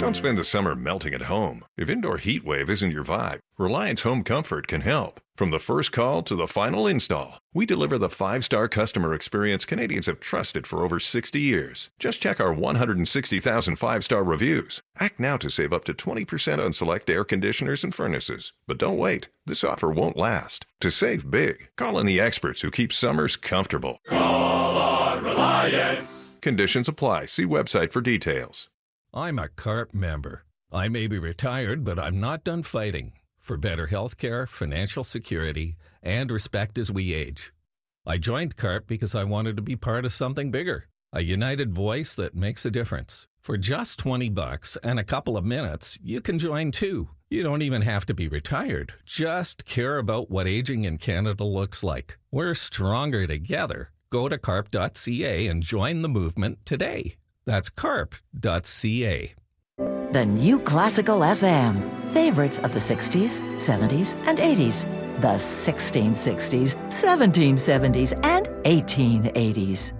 Don't spend the summer melting at home. If indoor heat wave isn't your vibe, Reliance Home Comfort can help. From the first call to the final install, we deliver the 5-star customer experience Canadians have trusted for over 60 years. Just check our 160,000 5-star reviews. Act now to save up to 20% on select air conditioners and furnaces. But don't wait. This offer won't last. To save big, call in the experts who keep summers comfortable. Call on Reliance. Conditions apply. See website for details. I'm a CARP member. I may be retired, but I'm not done fighting for better health care, financial security, and respect as we age. I joined CARP because I wanted to be part of something bigger, a united voice that makes a difference. For just $20 and a couple of minutes, you can join too. You don't even have to be retired. Just care about what aging in Canada looks like. We're stronger together. Go to carp.ca and join the movement today. That's carp.ca. The New Classical FM. Favorites of the 60s, 70s, and 80s. The 1660s, 1770s, and 1880s.